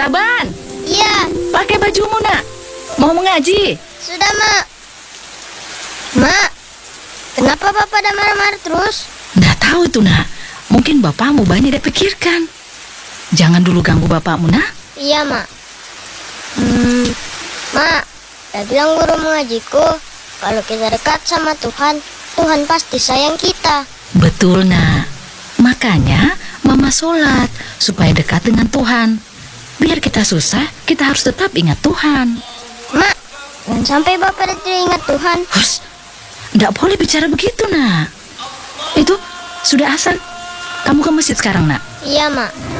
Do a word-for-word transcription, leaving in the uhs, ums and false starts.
Saban, Iya, pakai bajumu nak. Mau mengaji? sudah, Mak. Mak, kenapa Bapak ada marah-marah terus? Nggak tahu itu nak. Mungkin bapakmu banyak dipikirkan. Jangan dulu ganggu bapakmu nak. Iya, Mak. Hmm, Mak, udah bilang guru mengajiku, kalau kita dekat sama Tuhan, Tuhan pasti sayang kita. Betul nak. Makanya mama sholat supaya dekat dengan Tuhan. Biar kita susah, kita harus tetap ingat Tuhan. Mak, jangan sampai Bapak tidak ingat Tuhan. Hus, nggak boleh bicara begitu nak. Itu sudah azan. Kamu ke masjid sekarang nak. Iya, Mak.